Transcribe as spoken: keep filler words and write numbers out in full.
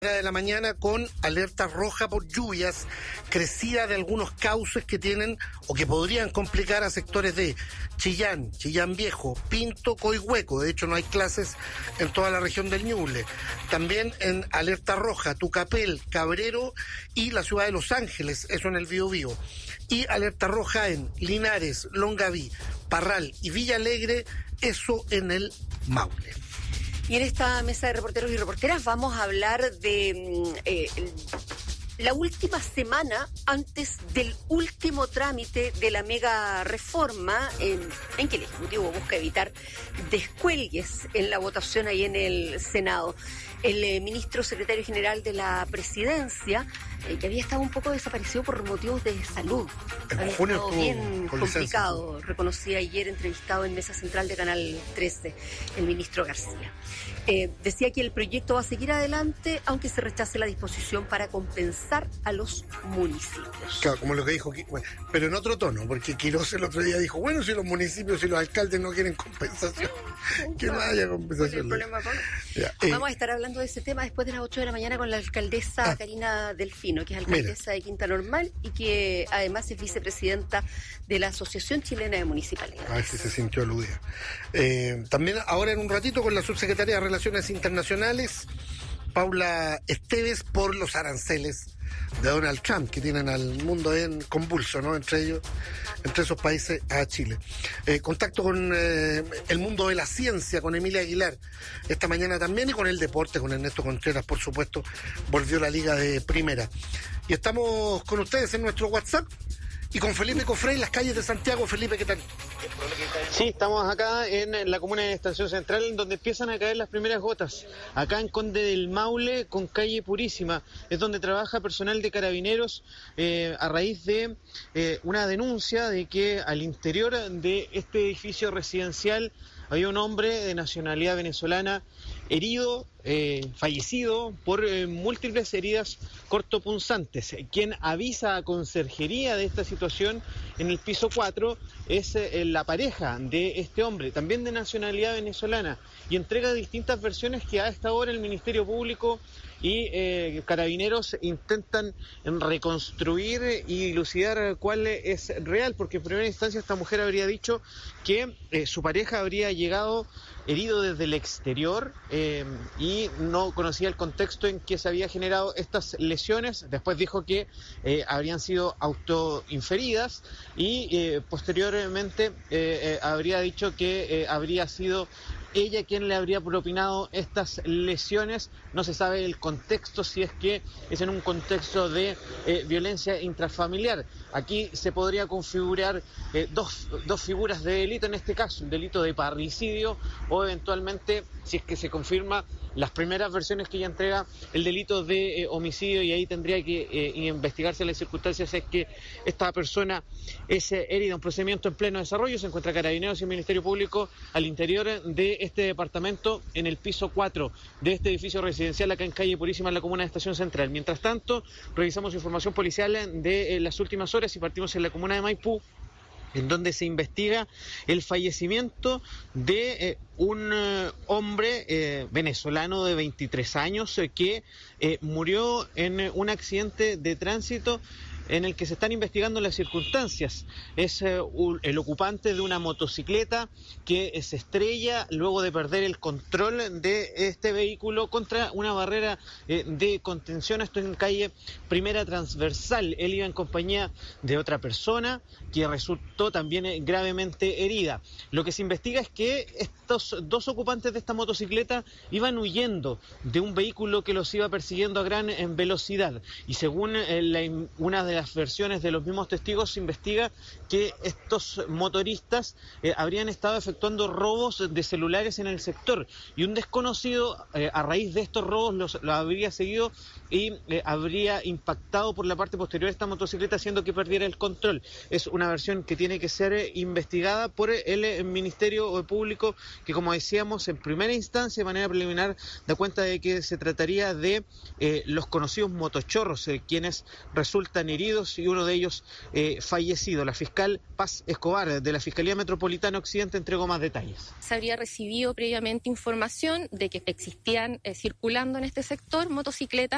De la mañana con alerta roja por lluvias, crecida de algunos cauces que tienen o que podrían complicar a sectores de Chillán, Chillán Viejo, Pinto, Coihueco. De hecho, no hay clases en toda la región del Ñuble. También en alerta roja, Tucapel, Cabrero y la ciudad de Los Ángeles, eso en el Biobío. Y alerta roja en Linares, Longaví, Parral y Villa Alegre, eso en el Maule. Y en esta mesa de reporteros y reporteras vamos a hablar de eh, la última semana antes del último trámite de la mega reforma en, en que el Ejecutivo busca evitar descuelgues en la votación ahí en el Senado. El eh, ministro secretario general de la Presidencia, eh, que había estado un poco desaparecido por motivos de salud. En había junio estado bien complicado, licencia. Reconocí ayer entrevistado en Mesa Central de Canal trece, el ministro García. Eh, decía que el proyecto va a seguir adelante, aunque se rechace la disposición para compensar a los municipios. Claro, como lo que dijo, bueno, pero en otro tono, porque Quirós el otro día dijo, bueno, si los municipios y los alcaldes no quieren compensación, que no haya compensación. ¿Cuál es el problema con... ya, eh. Vamos a estar hablando de ese tema después de las ocho de la mañana con la alcaldesa ah, Karina Delfino, que es alcaldesa mira. de Quinta Normal y que además es vicepresidenta de la Asociación Chilena de Municipalidades. A ver si se sintió aludida. Eh, también ahora en un ratito con la subsecretaria de Relaciones Internacionales, Paula Esteves, por los aranceles de Donald Trump, que tienen al mundo en convulso, ¿no? Entre ellos, entre esos países a Chile. Eh, contacto con eh, el mundo de la ciencia, con Emilia Aguilar, esta mañana también, y con el deporte, con Ernesto Contreras, por supuesto, volvió la Liga de Primera. Y estamos con ustedes en nuestro WhatsApp, y con Felipe Cofré en las calles de Santiago. Felipe, ¿qué tal? Sí, estamos acá en la comuna de Estación Central, en donde empiezan a caer las primeras gotas. Acá en Conde del Maule, con calle Purísima, es donde trabaja personal de Carabineros eh, a raíz de eh, una denuncia de que al interior de este edificio residencial había un hombre de nacionalidad venezolana herido, eh, fallecido por eh, múltiples heridas cortopunzantes. Quien avisa a conserjería de esta situación en el piso cuatro es eh, la pareja de este hombre, también de nacionalidad venezolana, y entrega distintas versiones que a esta hora el Ministerio Público y eh, Carabineros intentan reconstruir y dilucidar cuál es real, porque en primera instancia esta mujer habría dicho que eh, su pareja habría llegado herido desde el exterior eh, y no conocía el contexto en que se había generado estas lesiones. Después dijo que eh, habrían sido autoinferidas y eh, posteriormente eh, eh, habría dicho que eh, habría sido ella quien le habría propinado estas lesiones. No se sabe el contexto, si es que es en un contexto de eh, violencia intrafamiliar. Aquí se podría configurar eh, dos, dos figuras de delito, en este caso, un delito de parricidio, o eventualmente, si es que se confirma las primeras versiones que ella entrega, el delito de eh, homicidio, y ahí tendría que eh, investigarse las circunstancias si es que esta persona es eh, herida. Un procedimiento en pleno desarrollo. Se encuentra Carabineros y el Ministerio Público al interior de este departamento, en el piso cuatro de este edificio residencial acá en calle Purísima, en la comuna de Estación Central. Mientras tanto, revisamos información policial de eh, las últimas horas y partimos en la comuna de Maipú, en donde se investiga el fallecimiento de eh, un eh, hombre eh, venezolano de veintitrés años eh, que eh, murió en eh, un accidente de tránsito en el que se están investigando las circunstancias. Es eh, un, el ocupante de una motocicleta que eh, se estrella luego de perder el control de este vehículo contra una barrera eh, de contención. Esto en calle Primera Transversal. Él iba en compañía de otra persona que resultó también eh, gravemente herida. Lo que se investiga es que estos dos ocupantes de esta motocicleta iban huyendo de un vehículo que los iba persiguiendo a gran en velocidad, y según eh, la, una de las versiones de los mismos testigos, se investiga que estos motoristas eh, habrían estado efectuando robos de celulares en el sector, y un desconocido eh, a raíz de estos robos los, los habría seguido y eh, habría impactado por la parte posterior de esta motocicleta, haciendo que perdiera el control. Es una versión que tiene que ser eh, investigada por el, el Ministerio Público, que, como decíamos, en primera instancia, de manera preliminar, da cuenta de que se trataría de eh, los conocidos motochorros, eh, quienes resultan heridos y uno de ellos eh, fallecido. La fiscal Paz Escobar de la Fiscalía Metropolitana Occidente entregó más detalles. Se habría recibido previamente información de que existían eh, circulando en este sector motocicletas